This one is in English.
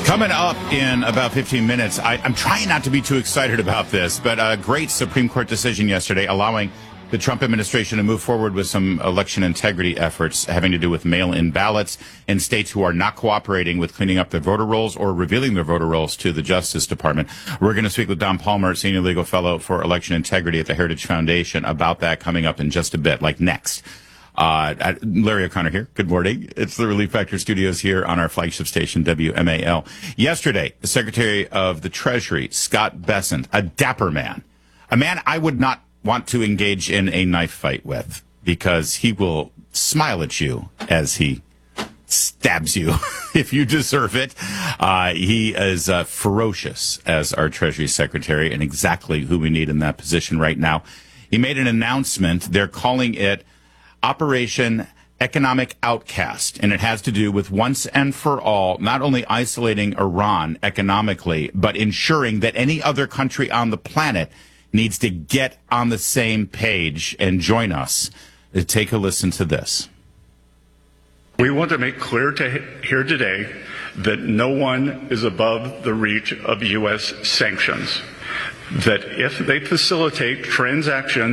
Coming up in about 15 minutes, I'm trying not to be too excited about this, but a great Supreme Court decision yesterday allowing the Trump administration to move forward with some election integrity efforts having to do with mail-in ballots in states who are not cooperating with cleaning up their voter rolls or revealing their voter rolls to the Justice Department. We're going to speak with Don Palmer, Senior Legal Fellow for Election Integrity at the Heritage Foundation, about that coming up in just a bit, like next. Larry O'Connor here. Good morning. It's the Relief Factor Studios here on our flagship station, WMAL. Yesterday, the Secretary of the Treasury, Scott Bessent, a dapper man, a man I would not want to engage in a knife fight with because he will smile at you as he stabs you if you deserve it. He is ferocious as our Treasury Secretary and exactly who we need in that position right now. He made an announcement. They're calling it Operation Economic Outcast, and it has to do with once and for all, not only isolating Iran economically, but ensuring that any other country on the planet needs to get on the same page and join us. Take a listen to this. We want to make clear here today that no one is above the reach of U.S. sanctions, that if they facilitate transactions